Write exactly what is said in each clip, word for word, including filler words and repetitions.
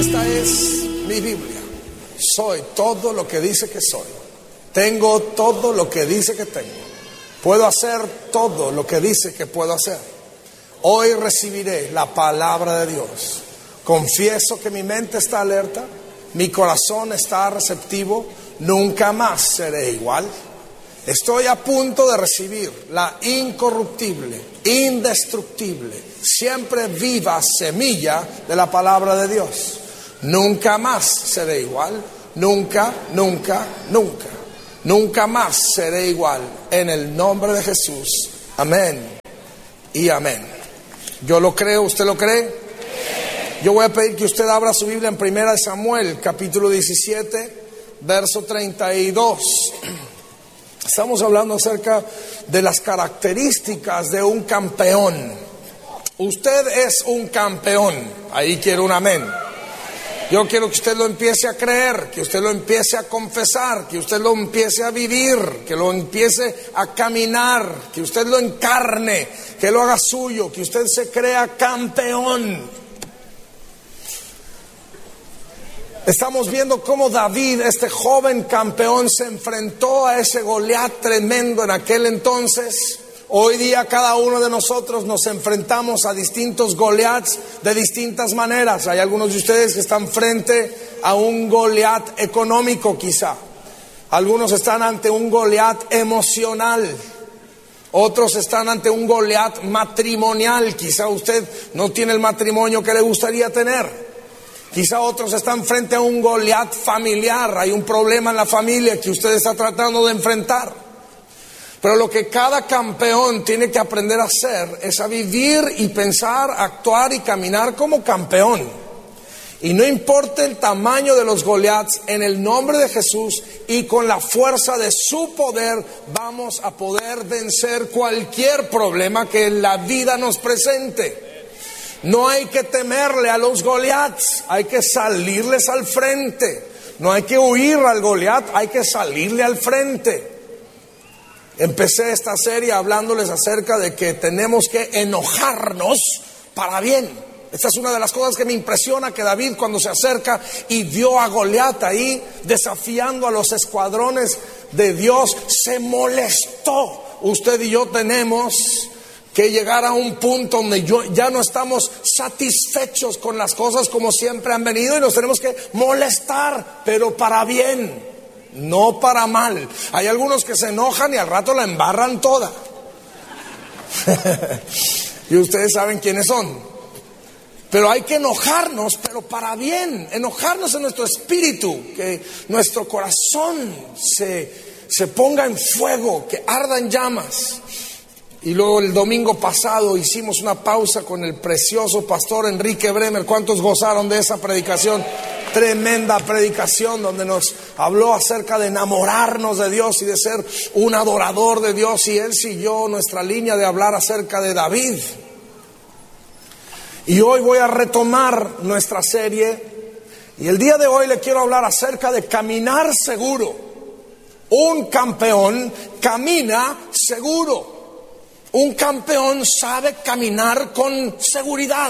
Esta es mi Biblia. Soy todo lo que dice que soy. Tengo todo lo que dice que tengo. Puedo hacer todo lo que dice que puedo hacer. Hoy recibiré la palabra de Dios. Confieso que mi mente está alerta, mi corazón está receptivo. Nunca más seré igual. Estoy a punto de recibir la incorruptible, indestructible, siempre viva semilla de la palabra de Dios. Nunca más seré igual. Nunca, nunca, nunca. Nunca más seré igual. En el nombre de Jesús. Amén y amén. Yo lo creo, ¿usted lo cree? Yo voy a pedir que usted abra su Biblia en Primera de Samuel, capítulo diecisiete, verso treinta y dos. Estamos hablando acerca de las características de un campeón. Usted es un campeón. Ahí quiero un amén. Yo quiero que usted lo empiece a creer, que usted lo empiece a confesar, que usted lo empiece a vivir, que lo empiece a caminar, que usted lo encarne, que lo haga suyo, que usted se crea campeón. Estamos viendo cómo David, este joven campeón, se enfrentó a ese Goliat tremendo en aquel entonces. Hoy día cada uno de nosotros nos enfrentamos a distintos Goliats de distintas maneras. Hay algunos de ustedes que están frente a un Goliat económico quizá. Algunos están ante un Goliat emocional. Otros están ante un Goliat matrimonial. Quizá usted no tiene el matrimonio que le gustaría tener. Quizá otros están frente a un Goliat familiar. Hay un problema en la familia que usted está tratando de enfrentar. Pero lo que cada campeón tiene que aprender a hacer es a vivir y pensar, actuar y caminar como campeón. Y no importa el tamaño de los Goliats, en el nombre de Jesús y con la fuerza de su poder vamos a poder vencer cualquier problema que la vida nos presente. No hay que temerle a los Goliats, hay que salirles al frente. No hay que huir al Goliat, hay que salirle al frente. Empecé esta serie hablándoles acerca de que tenemos que enojarnos para bien. Esta es una de las cosas que me impresiona, que David cuando se acerca y vio a Goliat ahí desafiando a los escuadrones de Dios, se molestó. Usted y yo tenemos que llegar a un punto donde yo, ya no estamos satisfechos con las cosas como siempre han venido y nos tenemos que molestar, pero para bien, no para mal. Hay algunos que se enojan y al rato la embarran toda. Y ustedes saben quiénes son. Pero hay que enojarnos, pero para bien. Enojarnos en nuestro espíritu, que nuestro corazón se, se ponga en fuego, que arda en llamas. Y luego el domingo pasado hicimos una pausa con el precioso pastor Enrique Bremer. ¿Cuántos gozaron de esa predicación? Tremenda predicación donde nos habló acerca de enamorarnos de Dios y de ser un adorador de Dios. Y él siguió nuestra línea de hablar acerca de David. Y hoy voy a retomar nuestra serie. Y el día de hoy le quiero hablar acerca de caminar seguro. Un campeón camina seguro. Un campeón sabe caminar con seguridad.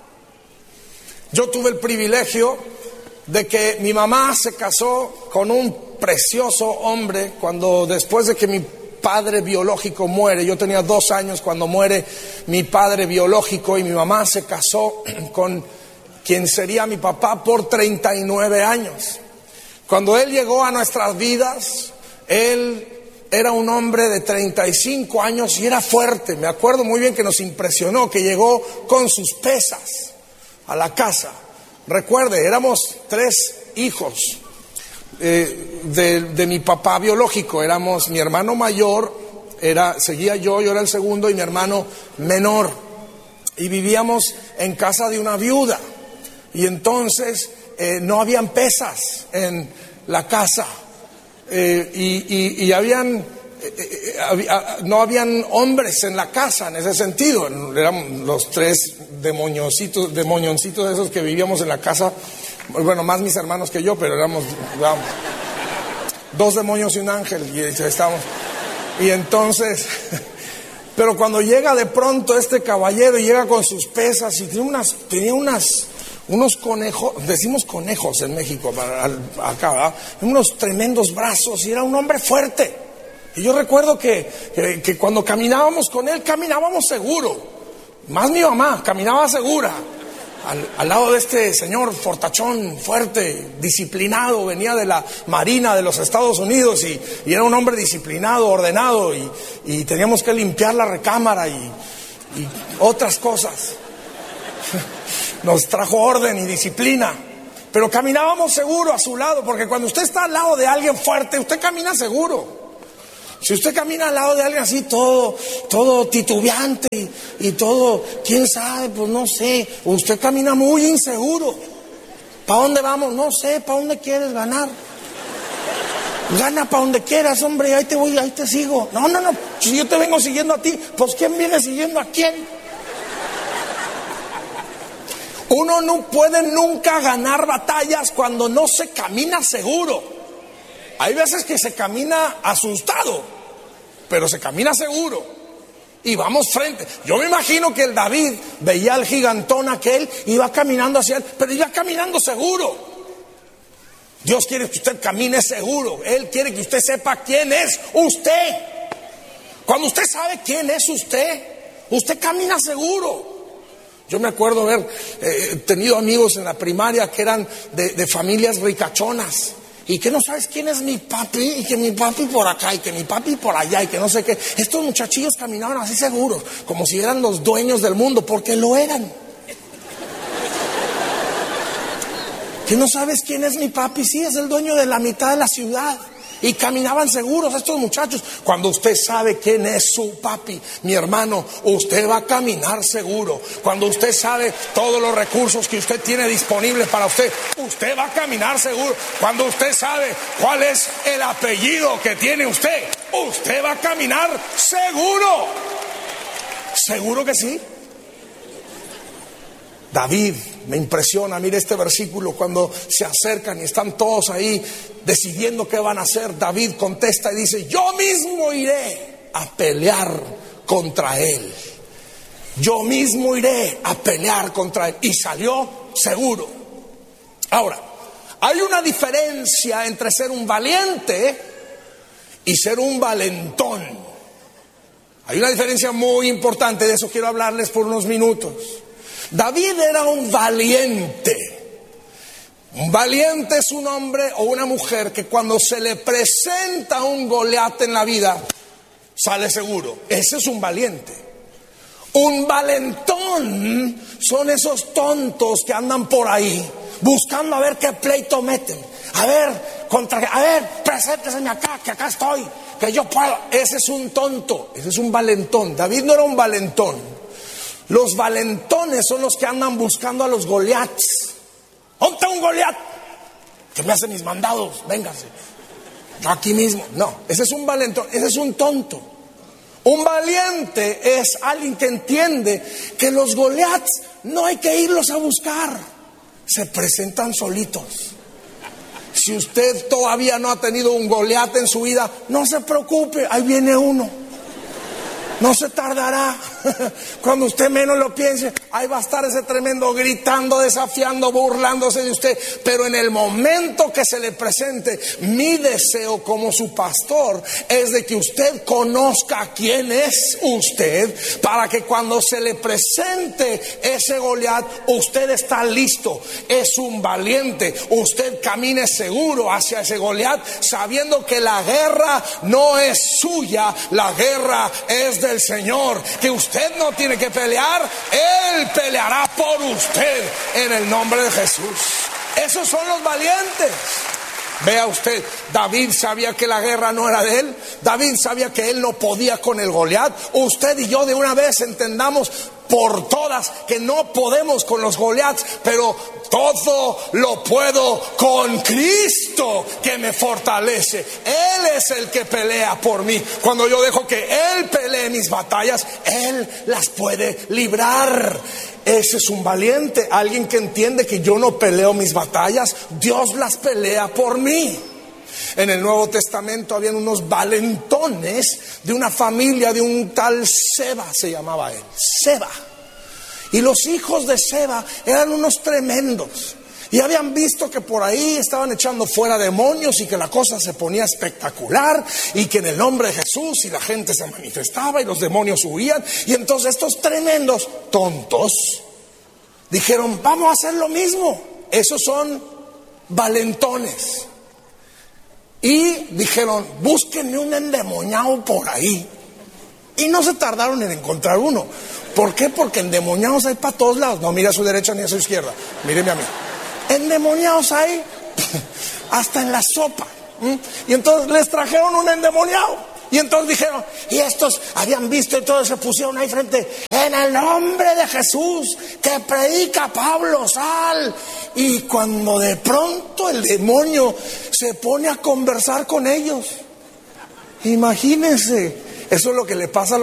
Yo tuve el privilegio de que mi mamá se casó con un precioso hombre cuando después de que mi padre biológico muere. Yo tenía dos años cuando muere mi padre biológico y mi mamá se casó con quien sería mi papá por treinta y nueve años. Cuando él llegó a nuestras vidas, él era un hombre de treinta y cinco años y era fuerte. Me acuerdo muy bien que nos impresionó que llegó con sus pesas a la casa. Recuerde, éramos tres hijos eh, de, de mi papá biológico. Éramos mi hermano mayor, era, seguía yo, yo era el segundo, y mi hermano menor. Y vivíamos en casa de una viuda. Y entonces eh, no habían pesas en la casa. Eh, y, y, y habían eh, eh, había, no habían hombres en la casa en ese sentido. Éramos los tres demonioncitos, demonioncitos de esos que vivíamos en la casa. Bueno, más mis hermanos que yo, pero éramos, éramos dos demonios y un ángel y estábamos. Y entonces, pero cuando llega de pronto este caballero y llega con sus pesas y tiene unas, tenía unas unos conejos, decimos conejos en México, acá, ¿verdad? Unos tremendos brazos, y era un hombre fuerte. Y yo recuerdo que, que, que cuando caminábamos con él, caminábamos seguro. Más mi mamá, caminaba segura. Al, al lado de este señor fortachón, fuerte, disciplinado, venía de la Marina de los Estados Unidos y, y era un hombre disciplinado, ordenado, y, y teníamos que limpiar la recámara y, y otras cosas. Nos trajo orden y disciplina, pero caminábamos seguro a su lado, porque cuando usted está al lado de alguien fuerte, usted camina seguro. Si usted camina al lado de alguien así, todo, todo titubeante y, y todo, quién sabe, pues no sé, usted camina muy inseguro. ¿Para dónde vamos? No sé. ¿Para dónde quieres ganar? Gana para donde quieras, hombre, ahí te voy, ahí te sigo. No, no, no, si yo te vengo siguiendo a ti, pues ¿quién viene siguiendo a quién? Uno no puede nunca ganar batallas cuando no se camina seguro. Hay veces que se camina asustado, pero se camina seguro. Y vamos frente. Yo me imagino que el David veía al gigantón aquel, iba caminando hacia él, pero iba caminando seguro. Dios quiere que usted camine seguro. Él quiere que usted sepa quién es usted. Cuando usted sabe quién es usted, usted camina seguro. Yo me acuerdo haber eh, tenido amigos en la primaria que eran de, de familias ricachonas. Y que no sabes quién es mi papi, y que mi papi por acá, y que mi papi por allá, y que no sé qué. Estos muchachillos caminaban así seguros, como si eran los dueños del mundo, porque lo eran. Que no sabes quién es mi papi, sí, es el dueño de la mitad de la ciudad. Y caminaban seguros estos muchachos. Cuando usted sabe quién es su papi, mi hermano, usted va a caminar seguro. Cuando usted sabe todos los recursos que usted tiene disponibles para usted, usted va a caminar seguro. Cuando usted sabe cuál es el apellido que tiene usted, usted va a caminar seguro. ¿Seguro que sí? David me impresiona, mire este versículo, cuando se acercan y están todos ahí decidiendo qué van a hacer. David contesta y dice: yo mismo iré a pelear contra él. Yo mismo iré a pelear contra él. Y salió seguro. Ahora, hay una diferencia entre ser un valiente y ser un valentón. Hay una diferencia muy importante, de eso quiero hablarles por unos minutos. David era un valiente. Un valiente es un hombre o una mujer que cuando se le presenta un Goliat en la vida, sale seguro. Ese es un valiente. Un valentón son esos tontos que andan por ahí buscando a ver qué pleito meten. A ver, contra, a ver, presénteseme acá, que acá estoy, que yo puedo. Ese es un tonto, ese es un valentón. David no era un valentón. Los valentones son los que andan buscando a los Goliats. ¿Dónde está un Goliat? Que me hace mis mandados, véngase. Aquí mismo. No, ese es un valentón, ese es un tonto. Un valiente es alguien que entiende que los Goliats no hay que irlos a buscar. Se presentan solitos. Si usted todavía no ha tenido un Goliat en su vida, no se preocupe, ahí viene uno. No se tardará. Cuando usted menos lo piense, ahí va a estar ese tremendo gritando, desafiando, burlándose de usted. Pero en el momento que se le presente, mi deseo como su pastor es de que usted conozca quién es usted, para que cuando se le presente ese Goliat, usted está listo. Es un valiente. Usted camine seguro hacia ese Goliat, sabiendo que la guerra no es suya, la guerra es de el Señor, que usted no tiene que pelear, Él peleará por usted en el nombre de Jesús. Esos son los valientes. Vea usted, David sabía que la guerra no era de él. David sabía que él no podía con el Goliat. Usted y yo de una vez entendamos por todas que no podemos con los Goliats, pero todo lo puedo con Cristo que me fortalece. Él es el que pelea por mí. Cuando yo dejo que Él pelee mis batallas, Él las puede librar. Ese es un valiente, alguien que entiende que yo no peleo mis batallas, Dios las pelea por mí. En el Nuevo Testamento habían unos valentones de una familia de un tal Seba, se llamaba él, Seba. Y los hijos de Seba eran unos tremendos. Y habían visto que por ahí estaban echando fuera demonios y que la cosa se ponía espectacular y que en el nombre de Jesús y la gente se manifestaba y los demonios huían. Y entonces estos tremendos tontos dijeron, vamos a hacer lo mismo. Esos son valentones. Y dijeron, búsquenme un endemoniado por ahí. Y no se tardaron en encontrar uno. ¿Por qué? Porque endemoniados hay para todos lados. No mire a su derecha ni a su izquierda, míreme a mí. Endemoniados hay hasta en la sopa. ¿Mm? Y entonces les trajeron un endemoniado. Y entonces dijeron, y estos habían visto y todos se pusieron ahí frente, en el nombre de Jesús que predica Pablo, sal. Y cuando de pronto el demonio se pone a conversar con ellos, imagínense, eso es lo que le pasa a los